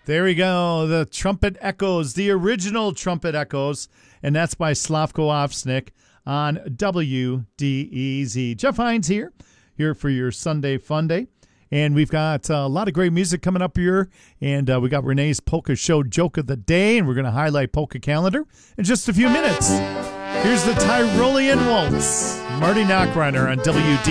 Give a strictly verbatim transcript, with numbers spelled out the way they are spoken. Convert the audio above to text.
There we go. The Trumpet Echoes, the original Trumpet Echoes, and that's by Slavko Ovsnik on W D E Z. Jeff Hines here, here for your Sunday Fun Day. And we've got uh, a lot of great music coming up here. And uh, we got Renee's Polka Show Joke of the Day, and we're going to highlight Polka Calendar in just a few minutes. Here's the Tyrolean Waltz, Marty Nachreiner on W D E Z.